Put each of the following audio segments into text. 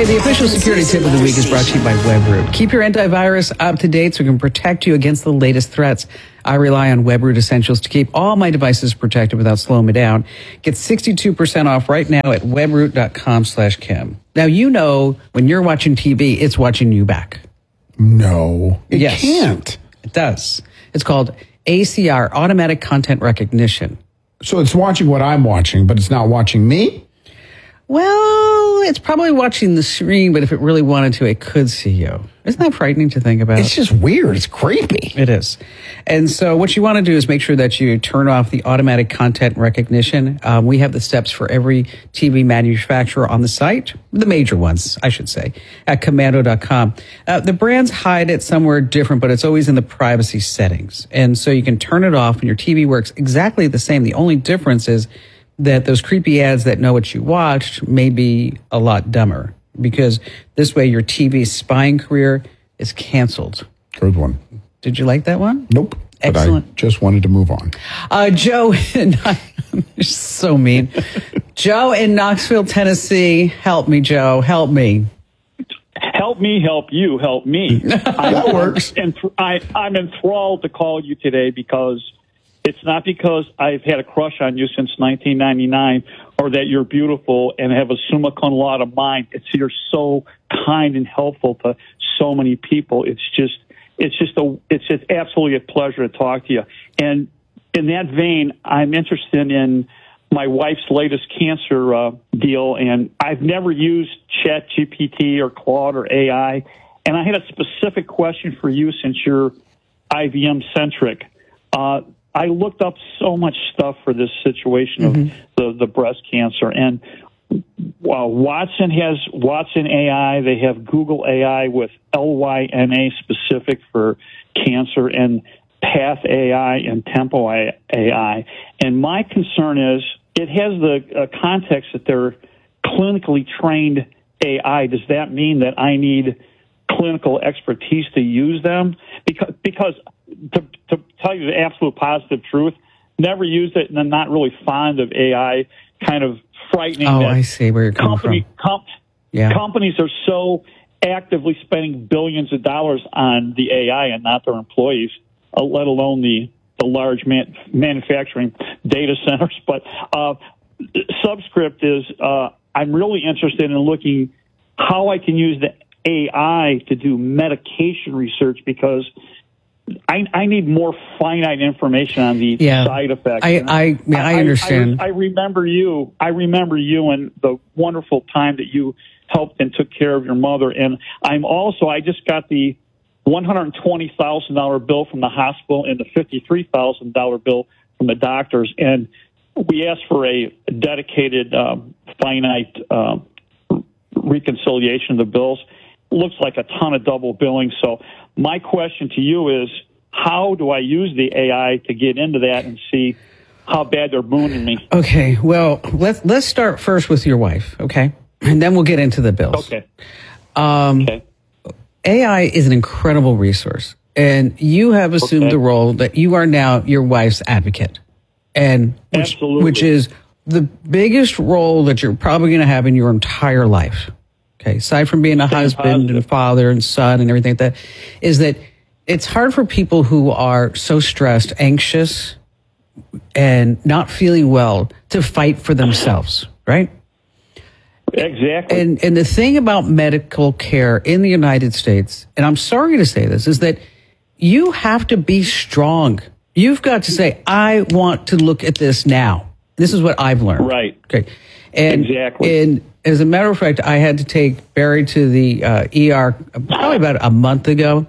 Hey, the official security tip of the week is brought to you by WebRoot. Keep your antivirus up to date so it can protect you against the latest threats. I rely on WebRoot Essentials to keep all my devices protected without slowing me down. Get 62% off right now at webroot.com/Kim. Now, you know when you're watching TV, it's watching you back. No, it Yes. can't. It does. It's called ACR, Automatic Content Recognition. So it's watching what I'm watching, but it's not watching me? Well, it's probably watching the screen, but if it really wanted to, it could see you. Isn't that frightening to think about? It's just weird. It's creepy. It is. And so what you want to do is make sure that you turn off the automatic content recognition. We have the steps for every TV manufacturer on the site, the major ones, I should say, at commando.com. The brands hide it somewhere different, but it's always in the privacy settings. And so you can turn it off and your TV works exactly the same. The only difference is that those creepy ads that know what you watched may be a lot dumber, because this way your TV spying career is canceled. Good one. Did you like that one? Nope. Excellent. But I just wanted to move on. Joe, you're so mean. Joe in Knoxville, Tennessee. Help me, Joe. Help me. Help me, help you, help me. That works. And I'm enthralled to call you today because it's not because I've had a crush on you since 1999 or that you're beautiful and have a summa cum laude mind. It's you're so kind and helpful to so many people. It's just absolutely a pleasure to talk to you. And in that vein, I'm interested in my wife's latest cancer deal, and I've never used ChatGPT or Claude or AI. And I had a specific question for you since you're IVM centric. I looked up so much stuff for this situation of the breast cancer, and Watson has Watson AI. They have Google AI with LYNA specific for cancer, and Path AI and Tempo AI. And my concern is it has the context that they're clinically trained AI. Does that mean that I need clinical expertise to use them? Because to tell you the absolute positive truth, never used it, and I'm not really fond of AI. Kind of frightening. Oh, I see where you're coming from. Companies are so actively spending billions of dollars on the AI and not their employees, let alone the large manufacturing data centers. But subscript is I'm really interested in looking how I can use the AI to do medication research, because I need more finite information on the side effects. I understand. I remember you and the wonderful time that you helped and took care of your mother. And I just got the $120,000 bill from the hospital and the $53,000 bill from the doctors. And we asked for a dedicated, finite reconciliation of the bills. Looks like a ton of double billing. So my question to you is, how do I use the AI to get into that and see how bad they're mooning me? Okay, well, let's start first with your wife, okay? And then we'll get into the bills. Okay. Okay. AI is an incredible resource, and you have assumed the role that you are now your wife's advocate, and which is the biggest role that you're probably going to have in your entire life. Okay, aside from being a husband and a father and son and everything like that, is that it's hard for people who are so stressed, anxious, and not feeling well to fight for themselves, right? Exactly. And the thing about medical care in the United States, and I'm sorry to say this, is that you have to be strong. You've got to say, I want to look at this now. This is what I've learned. Right. Okay. And, exactly. And as a matter of fact, I had to take Barry to the ER probably about a month ago.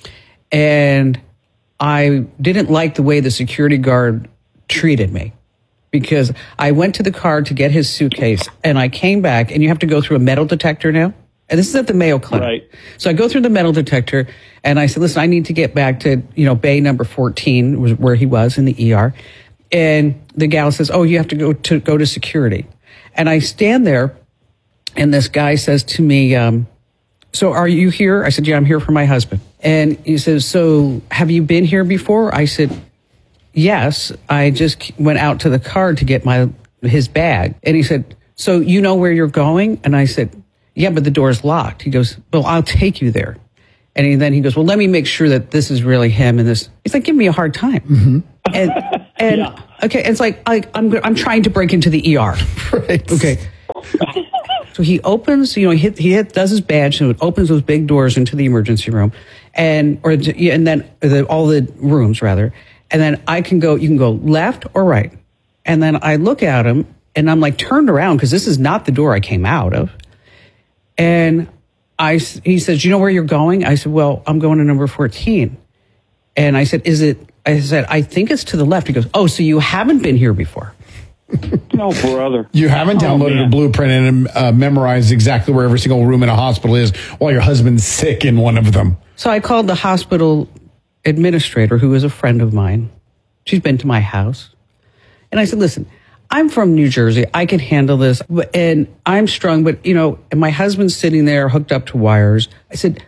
And I didn't like the way the security guard treated me, because I went to the car to get his suitcase, and I came back, and you have to go through a metal detector now. And this is at the Mayo Clinic. Right. So I go through the metal detector, and I said, listen, I need to get back to, bay number 14, was where he was in the ER. And the gal says, oh, you have to go to security. And I stand there, and this guy says to me, so are you here? I said, yeah, I'm here for my husband. And he says, so have you been here before? I said, yes, I just went out to the car to get his bag. And he said, so you know where you're going? And I said, yeah, but the door's locked. He goes, well, I'll take you there. And then he goes, well, let me make sure that this is really him. And this, he's like, give me a hard time. Mm-hmm. And Yeah. okay, it's like I'm trying to break into the ER. Right. Okay. So he opens, he does his badge, so it opens those big doors into the emergency room, and then all the rooms rather, and then you can go left or right, and then I look at him and I'm like turned around because this is not the door I came out of, and he says, you know where you're going? I said, well, I'm going to number 14, and I said, I think it's to the left. He goes, oh, so you haven't been here before. No, brother. You haven't downloaded a blueprint and memorized exactly where every single room in a hospital is while your husband's sick in one of them. So I called the hospital administrator, who is a friend of mine. She's been to my house. And I said, listen, I'm from New Jersey. I can handle this. And I'm strong, but, and my husband's sitting there hooked up to wires. I said,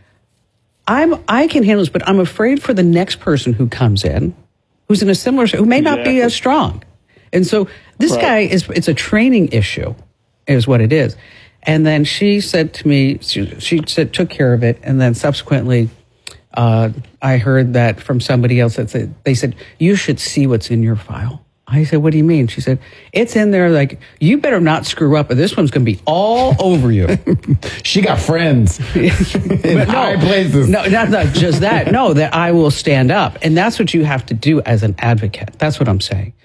I can handle this, but I'm afraid for the next person who comes in, who's in a similar, who may not be as strong. And so this guy it's a training issue is what it is. And then she said to me, she said, took care of it. And then subsequently, I heard that from somebody else they said, you should see what's in your file. I said, what do you mean? She said, it's in there. Like, you better not screw up, or this one's going to be all over you. She got friends in high places. No, not just that. No, that I will stand up. And that's what you have to do as an advocate. That's what I'm saying.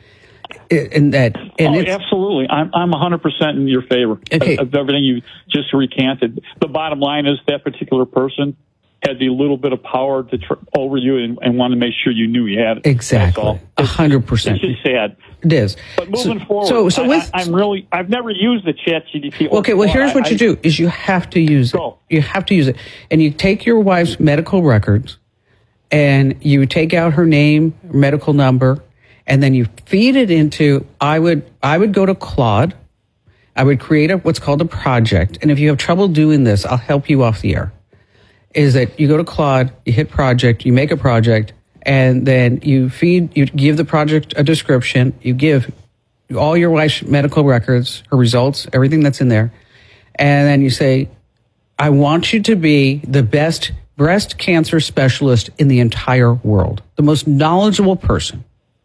Absolutely. I'm 100% in your favor of everything you just recanted. The bottom line is that particular person had the little bit of power over you and wanted to make sure you knew you had it. Exactly. 100%. It's just sad. It is. But moving forward, I've never used the ChatGPT. Okay, well, here's what you do is you have to use it. You have to use it. And you take your wife's medical records and you take out her name, medical number, and then you feed it into, I would go to Claude. I would create what's called a project. And if you have trouble doing this, I'll help you off the air. Is that you go to Claude, you hit project, you make a project, and then you give the project a description, you give all your wife's medical records, her results, everything that's in there. And then you say, I want you to be the best breast cancer specialist in the entire world, the most knowledgeable person.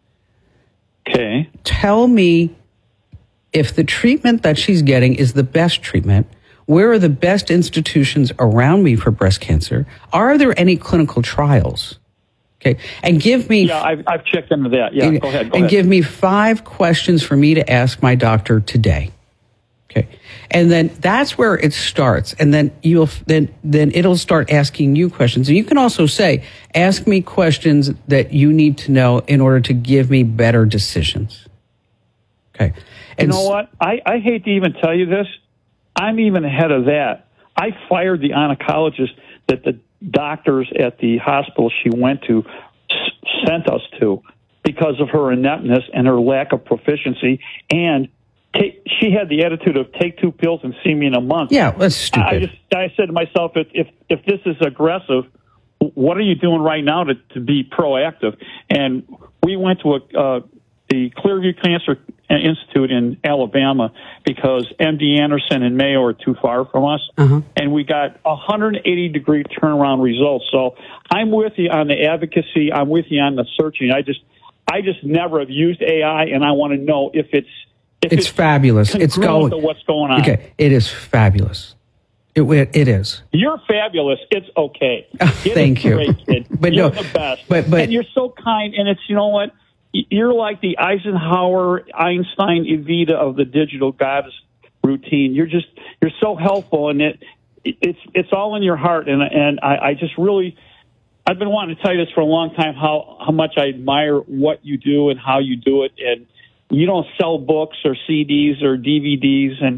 Okay. Tell me if the treatment that she's getting is the best treatment. Where are the best institutions around me for breast cancer? Are there any clinical trials? Okay. And give me... Yeah, I've checked into that. Yeah, go ahead. Give me 5 questions for me to ask my doctor today. Okay. And then that's where it starts. And then then it'll start asking you questions. And you can also say, ask me questions that you need to know in order to give me better decisions. Okay. And you know what? I hate to even tell you this. I'm even ahead of that. I fired the oncologist that the doctors at the hospital she went to sent us to because of her ineptness and her lack of proficiency. And she had the attitude of take 2 pills and see me in a month. Yeah, that's stupid. I said to myself, if this is aggressive, what are you doing right now to be proactive? And we went to the Clearview Cancer Institute in Alabama because MD Anderson and Mayo are too far from us. Uh-huh. And we got 180-degree turnaround results. So I'm with you on the advocacy. I'm with you on the searching. I just never have used AI, and I want to know if it's fabulous. It's going to what's going on. Okay, it is fabulous. It is. You're fabulous. It's okay. Thank you. Great, kid. But you're the best. But and you're so kind. And it's, you know what? You're like the Eisenhower, Einstein, Evita of the digital goddess routine. You're so helpful, and it's all in your heart. And I just really, I've been wanting to tell you this for a long time, how much I admire what you do and how you do it. And you don't sell books or CDs or DVDs, and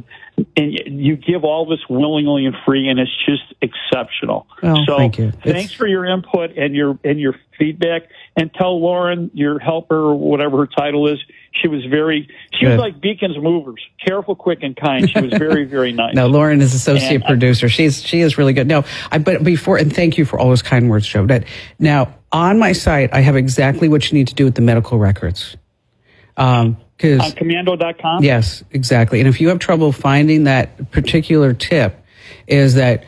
you give all this willingly and free, and it's just exceptional. Oh, so thank you. Thanks for your input and your feedback. And tell Lauren, your helper, or whatever her title is, she was like Beacon's Movers, careful, quick, and kind. She was very, very nice. No, Lauren is associate producer. She is really good. No, but before, and thank you for all those kind words, Joe. Now, on my site, I have exactly what you need to do with the medical records. On commando.com? Yes, exactly. And if you have trouble finding that particular tip, is that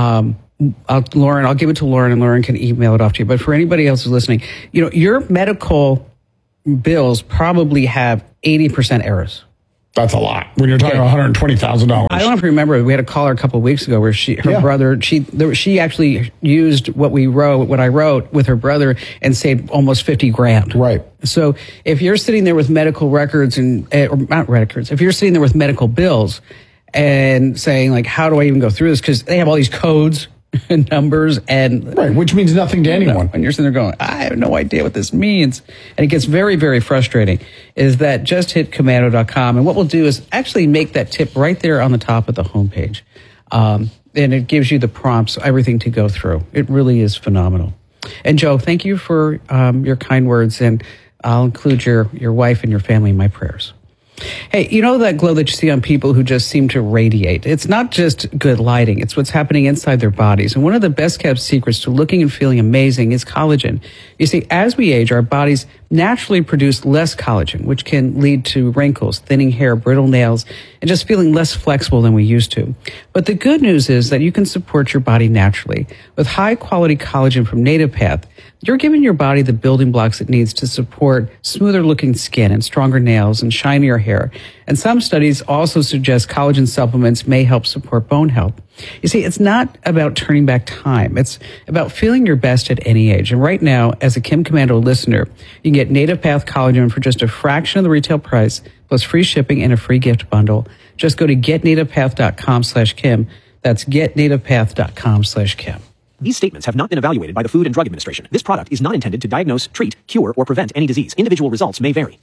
I'll give it to Lauren, and Lauren can email it off to you. But for anybody else who's listening, your medical bills probably have 80% errors. That's a lot when you're talking about $120,000. I don't know if you remember, we had a caller a couple of weeks ago where her brother, she actually used what I wrote with her brother and saved almost $50,000. Right. So if you're sitting there with medical records or not records, if you're sitting there with medical bills and saying like, how do I even go through this? Because they have all these codes and numbers right, which means nothing to anyone. And you're sitting there going, I have no idea what this means. And it gets very, very frustrating. Is that just hit commando.com. And what we'll do is actually make that tip right there on the top of the homepage. And it gives you the prompts, everything to go through. It really is phenomenal. And Joe, thank you for your kind words. And I'll include your wife and your family in my prayers. Hey, you know that glow that you see on people who just seem to radiate? It's not just good lighting. It's what's happening inside their bodies. And one of the best kept secrets to looking and feeling amazing is collagen. You see, as we age, our bodies naturally produce less collagen, which can lead to wrinkles, thinning hair, brittle nails, and just feeling less flexible than we used to. But the good news is that you can support your body naturally. With high quality collagen from NativePath, you're giving your body the building blocks it needs to support smoother looking skin and stronger nails and shinier hair. And some studies also suggest collagen supplements may help support bone health. You see, it's not about turning back time. It's about feeling your best at any age. And right now, as a Kim Komando listener, you can get NativePath collagen for just a fraction of the retail price, plus free shipping and a free gift bundle. Just go to getnativepath.com/Kim. That's getnativepath.com/Kim. These statements have not been evaluated by the Food and Drug Administration. This product is not intended to diagnose, treat, cure, or prevent any disease. Individual results may vary.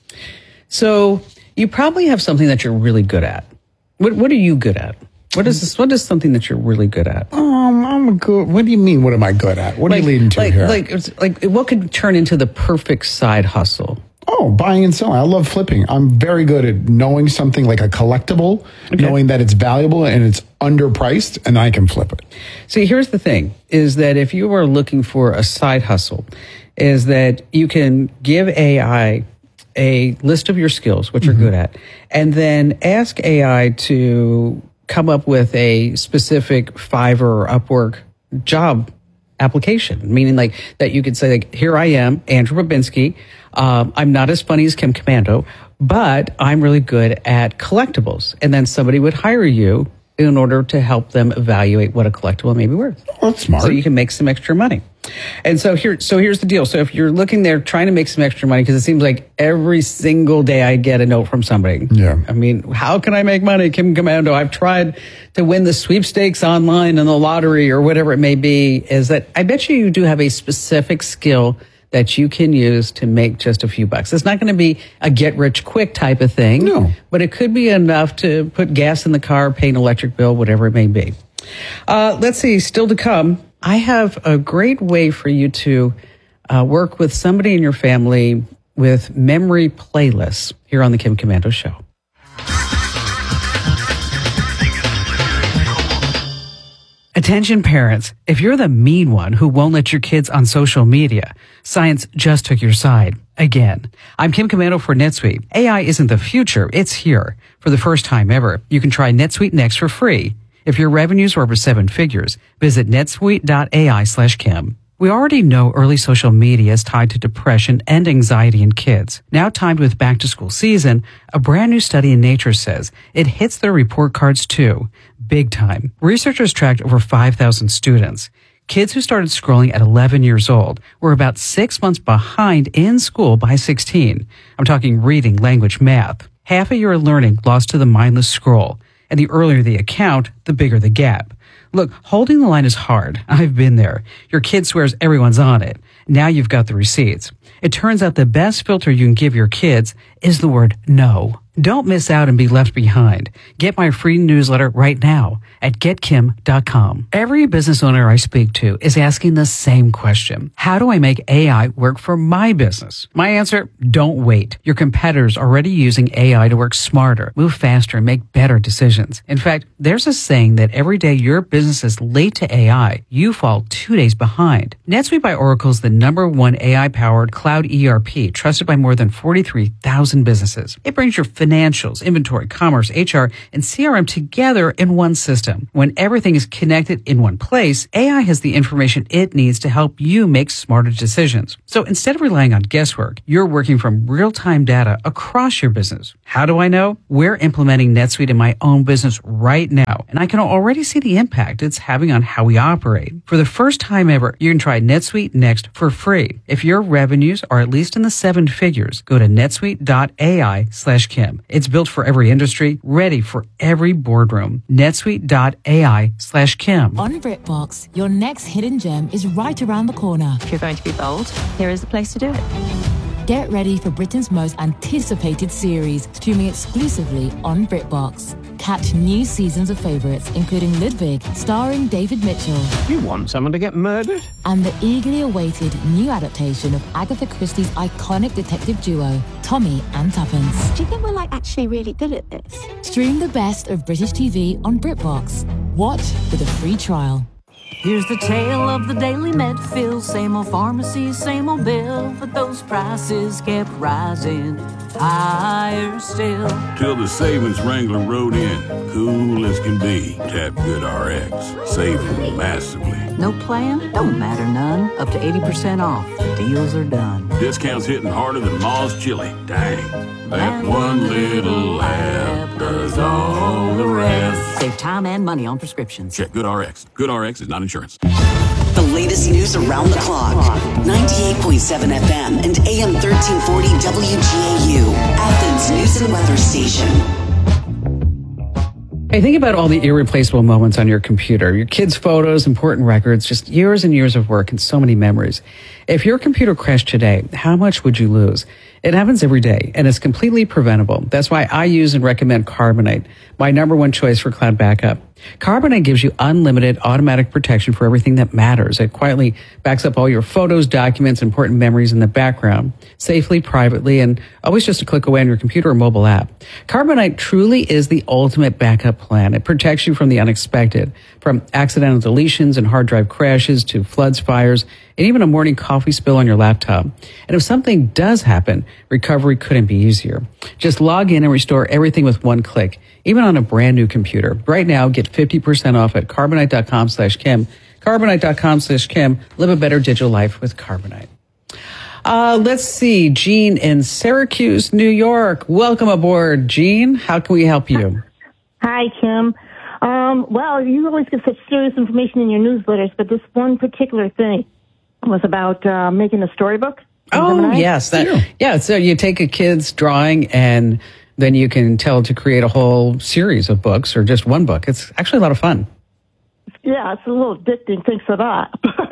So you probably have something that you're really good at. What are you good at? What is something that you're really good at? I'm good. What do you mean? What am I good at? What are you leading to here? Like what could turn into the perfect side hustle? Oh, buying and selling. I love flipping. I'm very good at knowing something like a collectible, knowing that it's valuable and it's underpriced, and I can flip it. See, here's the thing, is that if you are looking for a side hustle, is that you can give AI a list of your skills, what you're good at, and then ask AI to come up with a specific Fiverr or Upwork job application, meaning like that you could say like, here I am, Andrew Babinski. I'm not as funny as Kim Komando, but I'm really good at collectibles. And then somebody would hire you in order to help them evaluate what a collectible may be worth. Oh, that's smart. So you can make some extra money. And so here's the deal. So if you're looking there trying to make some extra money, because it seems like every single day I get a note from somebody. Yeah. I mean, how can I make money, Kim Komando? I've tried to win the sweepstakes online and the lottery or whatever it may be. Is that I bet you do have a specific skill that you can use to make just a few bucks. It's not going to be a get rich quick type of thing. No. But it could be enough to put gas in the car, pay an electric bill, whatever it may be. Let's see, still to come. I have a great way for you to work with somebody in your family with memory playlists here on the Kim Komando Show. Attention parents, if you're the mean one who won't let your kids on social media, science just took your side. Again, I'm Kim Komando for NetSuite. AI isn't the future, it's here. For the first time ever, you can try NetSuite Next for free. If your revenues are over 7 figures, visit netsuite.ai/Kim. We already know early social media is tied to depression and anxiety in kids. Now timed with back to school season, a brand new study in Nature says it hits their report cards too. Big time. Researchers tracked over 5,000 students. Kids who started scrolling at 11 years old were about 6 months behind in school by 16. I'm talking reading, language, math. Half a year of learning lost to the mindless scroll. And the earlier the account, the bigger the gap. Look, holding the line is hard. I've been there. Your kid swears everyone's on it. Now you've got the receipts. It turns out the best filter you can give your kids is the word no. Don't miss out and be left behind. Get my free newsletter right now at getkim.com. Every business owner I speak to is asking the same question. How do I make AI work for my business? My answer, don't wait. Your competitors are already using AI to work smarter, move faster, and make better decisions. In fact, there's a saying that every day your business is late to AI, you fall 2 days behind. NetSuite by Oracle is the #1 AI-powered cloud ERP trusted by more than 43,000 businesses. It brings your financials, inventory, commerce, HR, and CRM together in one system. When everything is connected in one place, AI has the information it needs to help you make smarter decisions. So instead of relying on guesswork, you're working from real-time data across your business. How do I know? We're implementing NetSuite in my own business right now, and I can already see the impact it's having on how we operate. For the first time ever, you can try NetSuite Next for free. If your revenues are at least in the 7 figures, go to netsuite.ai/Kim. It's built for every industry, ready for every boardroom. netsuite.ai/Kim. On BritBox, your next hidden gem is right around the corner. If you're going to be bold, here is the place to do it. Get ready for Britain's most anticipated series, streaming exclusively on BritBox. Catch new seasons of favourites, including Ludwig, starring David Mitchell. You want someone to get murdered? And the eagerly awaited new adaptation of Agatha Christie's iconic detective duo, Tommy and Tuppence. Do you think we're actually really good at this? Stream the best of British TV on BritBox. Watch with a free trial. Here's the tale of the Daily Medfield. Same old pharmacy, same old bill, but those prices kept rising higher still. Till the savings wrangler rode in, cool as can be. Tap GoodRx, saving massively. No plan? Don't matter none. Up to 80% off. The deals are done. Discounts hitting harder than Ma's chili. Dang, that one little app does all the rest. Save time and money on prescriptions. Check GoodRx. GoodRx is not insurance. The latest news around the clock. 98.7 FM and AM 1340 WGAU. Athens News and Weather Station. Hey, think about all the irreplaceable moments on your computer. Your kids' photos, important records, just years and years of work and so many memories. If your computer crashed today, how much would you lose? It happens every day, and it's completely preventable. That's why I use and recommend Carbonite, my number one choice for cloud backup. Carbonite gives you unlimited automatic protection for everything that matters. It quietly backs up all your photos, documents, important memories in the background, safely, privately, and always just a click away on your computer or mobile app. Carbonite truly is the ultimate backup plan. It protects you from the unexpected, from accidental deletions and hard drive crashes to floods, fires, and even a morning coffee spill on your laptop. And if something does happen, recovery couldn't be easier. Just log in and restore everything with one click, even on a brand new computer. Right now, get 50% off at Carbonite.com/Kim. Carbonite.com/Kim. Live a better digital life with Carbonite. Let's see. Jean in Syracuse, New York. Welcome aboard, Jean. How can we help you? Hi, Kim. Well, you always give such serious information in your newsletters, but this one particular thing was about making a storybook. Oh, yes. Yeah, so you take a kid's drawing and then you can tell it to create a whole series of books or just one book. It's actually a lot of fun. Yeah, it's a little addicting. Thanks for that.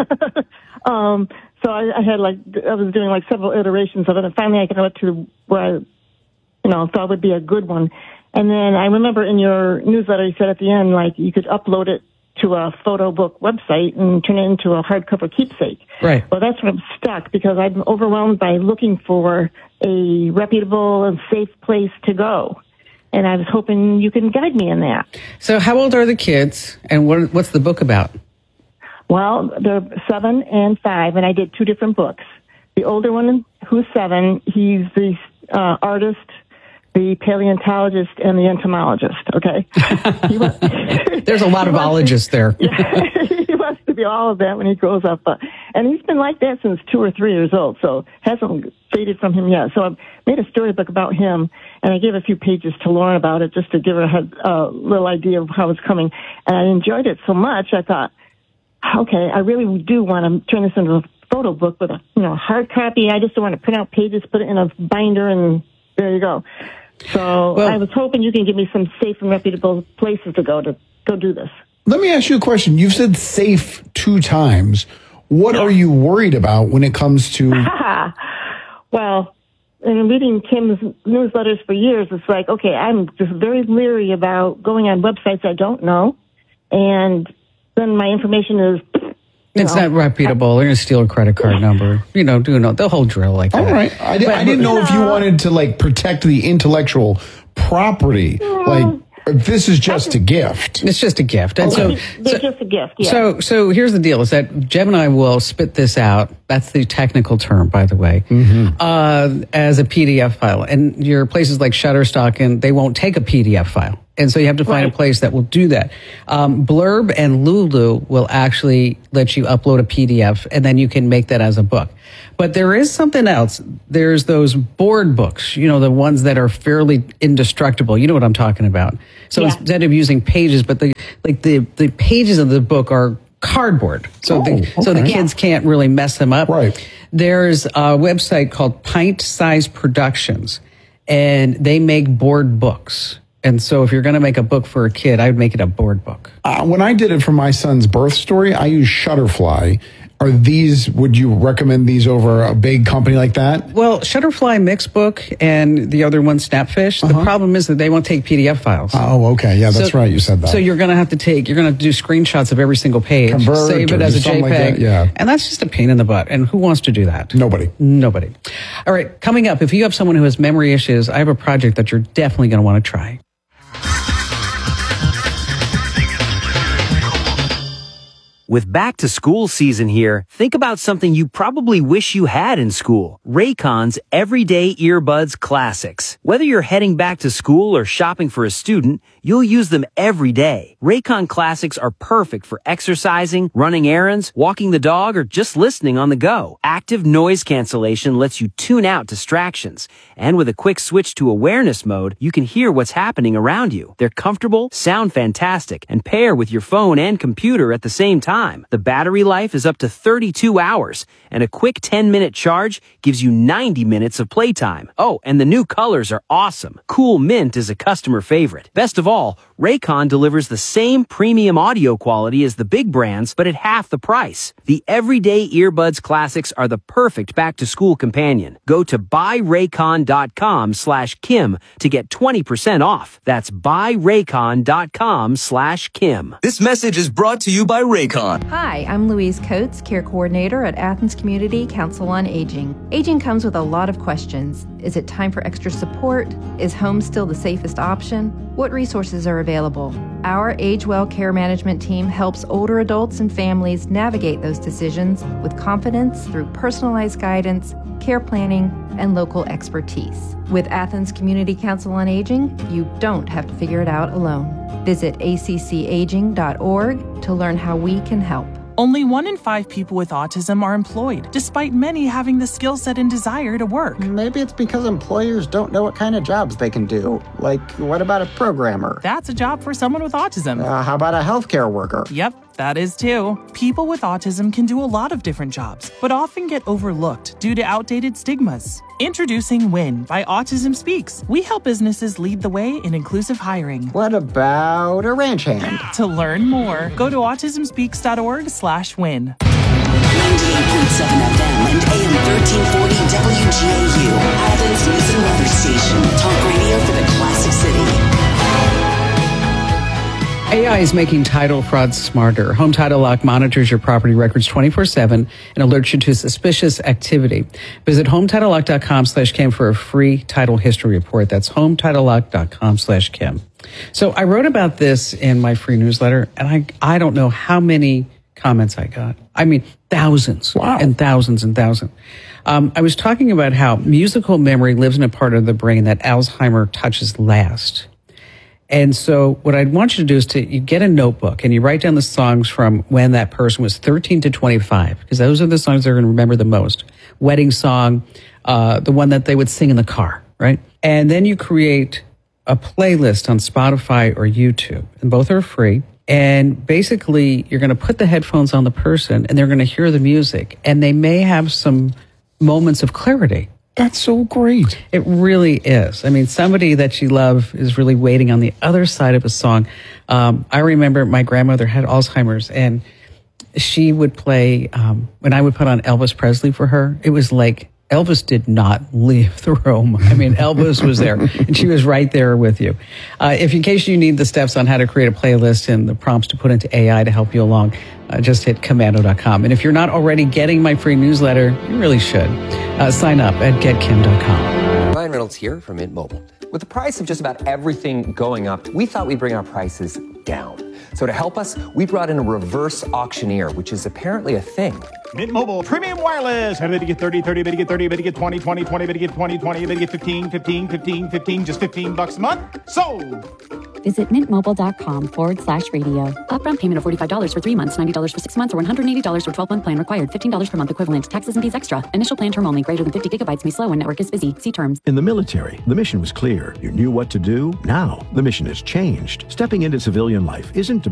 So I was doing several iterations of it, and finally I got to where I, thought would be a good one. And then I remember in your newsletter you said at the end, you could upload it to a photo book website and turn it into a hardcover keepsake. Right. Well, that's where I'm stuck because I'm overwhelmed by looking for a reputable and safe place to go. And I was hoping you can guide me in that. So how old are the kids, and what's the book about? Well, they're 7 and 5, and I did 2 different books. The older one, who's 7, he's the artist, the paleontologist, and the entomologist, okay? There's a lot of ologists there. Yeah, he wants to be all of that when he grows up. And he's been like that since 2 or 3 years old, so hasn't faded from him yet. So I made a storybook about him, and I gave a few pages to Lauren about it just to give her a little idea of how it's coming. And I enjoyed it so much, I thought, okay, I really do want to turn this into a photo book with a hard copy. I just don't want to print out pages, put it in a binder, and there you go. So I was hoping you can give me some safe and reputable places to go do this. Let me ask you a question. You've said safe 2 times. What are you worried about when it comes to... Well, in reading Kim's newsletters for years, it's okay, I'm just very leery about going on websites I don't know. And then my information is... It's not reputable. They're going to steal a credit card number. The whole drill like that. All right. I didn't know if you wanted to protect the intellectual property. This is just a gift. It's just a gift. And They're just a gift, yeah. So here's the deal, is that Gemini will spit this out, that's the technical term, by the way, as a PDF file. And your places like Shutterstock, and they won't take a PDF file. And so you have to find a place that will do that. Blurb and Lulu will actually let you upload a PDF, and then you can make that as a book. But there is something else. There's those board books, the ones that are fairly indestructible. You know what I'm talking about. So instead of using pages, but the pages of the book are cardboard. So the kids can't really mess them up. Right. There's a website called Pint Size Productions, and they make board books. And so if you're going to make a book for a kid, I would make it a board book. When I did it for my son's birth story, I used Shutterfly. Would you recommend these over a big company like that? Well, Shutterfly Mixbook and the other one, Snapfish. The problem is that they won't take PDF files. Oh, okay. Yeah, that's right. You said that. So you're going to have to do screenshots of every single page, save it as a JPEG. Like and that's just a pain in the butt. And who wants to do that? Nobody. All right. Coming up, if you have someone who has memory issues, I have a project that you're definitely going to want to try. With back to school season here, think about something you probably wish you had in school. Raycon's Everyday Earbuds Classics. Whether you're heading back to school or shopping for a student, you'll use them every day. Raycon Classics are perfect for exercising, running errands, walking the dog, or just listening on the go. Active noise cancellation lets you tune out distractions. And with a quick switch to awareness mode, you can hear what's happening around you. They're comfortable, sound fantastic, and pair with your phone and computer at the same time. The battery life is up to 32 hours, and a quick 10-minute charge gives you 90 minutes of playtime. Oh, and the new colors are awesome. Cool Mint is a customer favorite. Best of all, Raycon delivers the same premium audio quality as the big brands, but at half the price. The Everyday Earbuds Classics are the perfect back-to-school companion. Go to buyraycon.com/Kim to get 20% off. That's buyraycon.com/Kim. This message is brought to you by Raycon. Hi, I'm Louise Coates, Care Coordinator at Athens Community Council on Aging. Aging comes with a lot of questions. Is it time for extra support? Is home still the safest option? What resources are available? Our Age Well Care Management team helps older adults and families navigate those decisions with confidence through personalized guidance, care planning, and local expertise. With Athens Community Council on Aging, you don't have to figure it out alone. Visit accaging.org to learn how we can help. Only 1 in 5 people with autism are employed, despite many having the skill set and desire to work. Maybe it's because employers don't know what kind of jobs they can do. Like, what about a programmer? That's a job for someone with autism. How about a healthcare worker? Yep, that is too. People with autism can do a lot of different jobs, but often get overlooked due to outdated stigmas. Introducing WIN by Autism Speaks. We help businesses lead the way in inclusive hiring. What about a ranch hand? To learn more, go to autismspeaks.org/win. 98.7 FM and AM 1340 WGAU. Athens News and Weather Station. Talk radio for the classic city. AI is making title fraud smarter. Home Title Lock monitors your property records 24/7 and alerts you to suspicious activity. Visit HomeTitleLock.com/Kim for a free title history report. That's HomeTitleLock.com/Kim. So I wrote about this in my free newsletter, and I don't know how many comments I got. I mean, thousands and thousands and thousands. I was talking about how musical memory lives in a part of the brain that Alzheimer touches last. And so what I'd want you to do is you get a notebook and you write down the songs from when that person was 13 to 25, because those are the songs they're going to remember the most. Wedding song, the one that they would sing in the car, right? And then you create a playlist on Spotify or YouTube, and both are free. And basically, you're going to put the headphones on the person and they're going to hear the music, and they may have some moments of clarity. That's so great. It really is. I mean, somebody that you love is really waiting on the other side of a song. I remember my grandmother had Alzheimer's, and she would play, when I would put on Elvis Presley for her, it was like Elvis did not leave the room. I mean, Elvis was there, and she was right there with you. If in case you need the steps on how to create a playlist and the prompts to put into AI to help you along, just hit commando.com. And if you're not already getting my free newsletter, you really should. Sign up at getkim.com. Ryan Reynolds here from Mint Mobile. With the price of just about everything going up, we thought we'd bring our prices down. So to help us, we brought in a reverse auctioneer, which is apparently a thing. Mint Mobile Premium Wireless. How did you get 30, 30, bit you get 30, bit you get 20, 20, 20, bit you get 20, 20, bit you get 15, 15, 15, 15, just $15 a month? Sold! Visit mintmobile.com/radio. Upfront payment of $45 for 3 months, $90 for 6 months, or $180 for 12-month plan required. $15 per month equivalent. Taxes and fees extra. Initial plan term only. Greater than 50 gigabytes may slow when network is busy. See terms. In the military, the mission was clear. You knew what to do. Now, the mission has changed. Stepping into civilian life isn't